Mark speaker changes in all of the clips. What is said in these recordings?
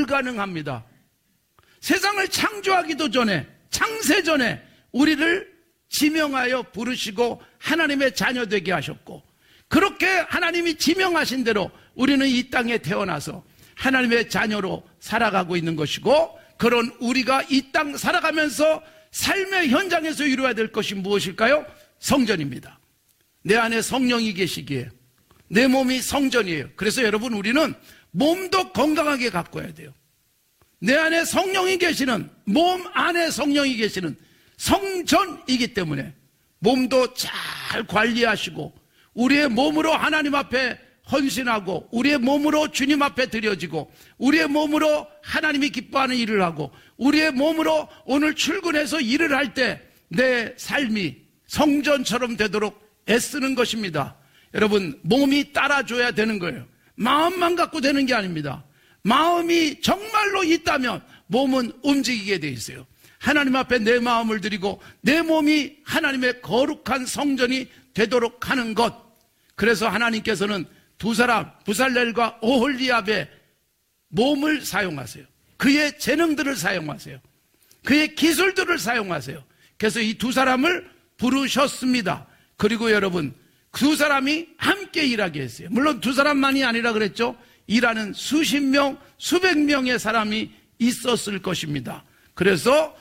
Speaker 1: 불가능합니다. 세상을 창조하기도 전에, 창세 전에 우리를 지명하여 부르시고 하나님의 자녀 되게 하셨고, 그렇게 하나님이 지명하신 대로 우리는 이 땅에 태어나서 하나님의 자녀로 살아가고 있는 것이고, 그런 우리가 이 땅 살아가면서 삶의 현장에서 이루어야 될 것이 무엇일까요? 성전입니다. 내 안에 성령이 계시기에 내 몸이 성전이에요. 그래서 여러분, 우리는 몸도 건강하게 가꿔야 돼요. 내 안에 성령이 계시는, 몸 안에 성령이 계시는 성전이기 때문에 몸도 잘 관리하시고, 우리의 몸으로 하나님 앞에 헌신하고, 우리의 몸으로 주님 앞에 드려지고, 우리의 몸으로 하나님이 기뻐하는 일을 하고, 우리의 몸으로 오늘 출근해서 일을 할 때 내 삶이 성전처럼 되도록 애쓰는 것입니다. 여러분, 몸이 따라줘야 되는 거예요. 마음만 갖고 되는 게 아닙니다. 마음이 정말로 있다면 몸은 움직이게 돼 있어요. 하나님 앞에 내 마음을 드리고 내 몸이 하나님의 거룩한 성전이 되도록 하는 것. 그래서 하나님께서는 두 사람, 부살렐과 오홀리압의 몸을 사용하세요. 그의 재능들을 사용하세요. 그의 기술들을 사용하세요. 그래서 이 두 사람을 부르셨습니다. 그리고 여러분, 두 사람이 함께 일하게 했어요. 물론 두 사람만이 아니라 그랬죠. 일하는 수십 명, 수백 명의 사람이 있었을 것입니다. 그래서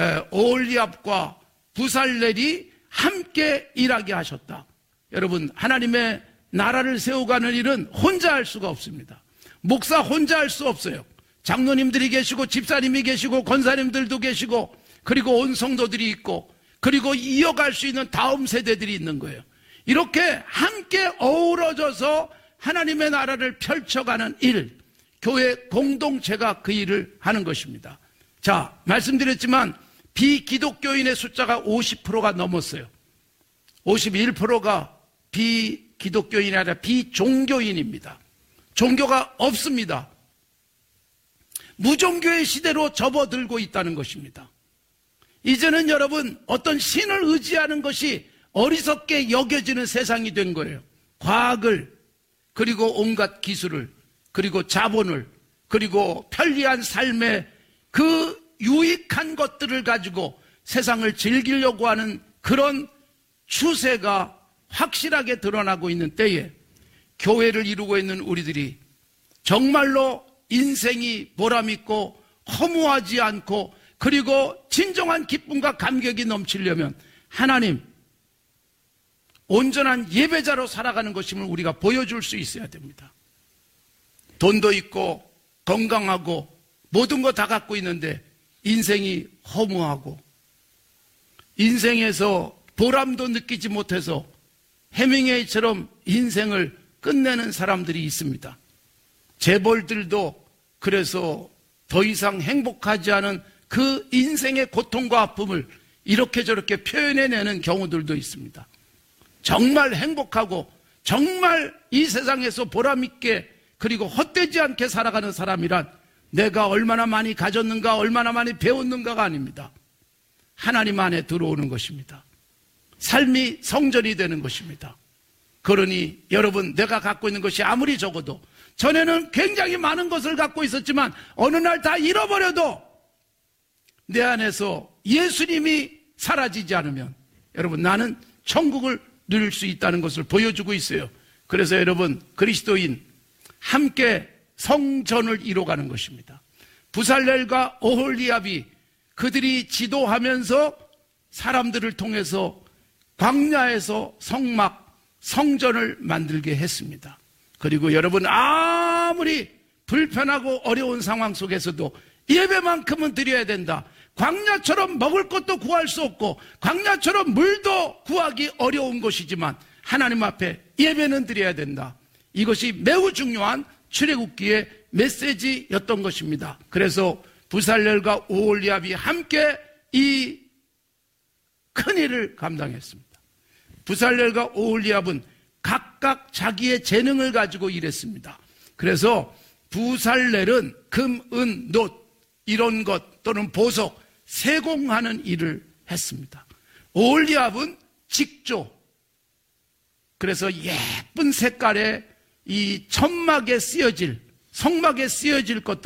Speaker 1: 오홀리압과 부살렐이 함께 일하게 하셨다. 여러분, 하나님의 나라를 세워가는 일은 혼자 할 수가 없습니다. 목사 혼자 할 수 없어요. 장로님들이 계시고 집사님이 계시고 권사님들도 계시고, 그리고 온 성도들이 있고, 그리고 이어갈 수 있는 다음 세대들이 있는 거예요. 이렇게 함께 어우러져서 하나님의 나라를 펼쳐가는 일, 교회 공동체가 그 일을 하는 것입니다. 자, 말씀드렸지만 비기독교인의 숫자가 50%가 넘었어요. 51%가 비기독교인이 아니라 비종교인입니다. 종교가 없습니다. 무종교의 시대로 접어들고 있다는 것입니다. 이제는 여러분, 어떤 신을 의지하는 것이 어리석게 여겨지는 세상이 된 거예요. 과학을, 그리고 온갖 기술을, 그리고 자본을, 그리고 편리한 삶의 그 유익한 것들을 가지고 세상을 즐기려고 하는 그런 추세가 확실하게 드러나고 있는 때에 교회를 이루고 있는 우리들이 정말로 인생이 보람있고 허무하지 않고, 그리고 진정한 기쁨과 감격이 넘치려면 하나님, 온전한 예배자로 살아가는 것임을 우리가 보여줄 수 있어야 됩니다. 돈도 있고 건강하고 모든 거 다 갖고 있는데 인생이 허무하고 인생에서 보람도 느끼지 못해서 해밍웨이처럼 인생을 끝내는 사람들이 있습니다. 재벌들도 그래서 더 이상 행복하지 않은 그 인생의 고통과 아픔을 이렇게 저렇게 표현해내는 경우들도 있습니다. 정말 행복하고 정말 이 세상에서 보람있게, 그리고 헛되지 않게 살아가는 사람이란 내가 얼마나 많이 가졌는가, 얼마나 많이 배웠는가가 아닙니다. 하나님 안에 들어오는 것입니다. 삶이 성전이 되는 것입니다. 그러니 여러분, 내가 갖고 있는 것이 아무리 적어도, 전에는 굉장히 많은 것을 갖고 있었지만 어느 날 다 잃어버려도 내 안에서 예수님이 사라지지 않으면 여러분, 나는 천국을 누릴 수 있다는 것을 보여주고 있어요. 그래서 여러분, 그리스도인 함께 성전을 이뤄가는 것입니다. 부살렐과 오홀리압이 그들이 지도하면서 사람들을 통해서 광야에서 성전을 만들게 했습니다. 그리고 여러분, 아무리 불편하고 어려운 상황 속에서도 예배만큼은 드려야 된다. 광야처럼 먹을 것도 구할 수 없고 광야처럼 물도 구하기 어려운 것이지만 하나님 앞에 예배는 드려야 된다. 이것이 매우 중요한 출애굽기의 메시지였던 것입니다. 그래서 부살렐과 오홀리압이 함께 이 큰일을 감당했습니다. 부살렐과 오홀리압은 각각 자기의 재능을 가지고 일했습니다. 그래서 부살렐은 금, 은, 놋 이런 것 또는 보석, 세공하는 일을 했습니다. 오홀리압은 직조, 그래서 예쁜 색깔의 이 천막에 쓰여질, 성막에 쓰여질 것들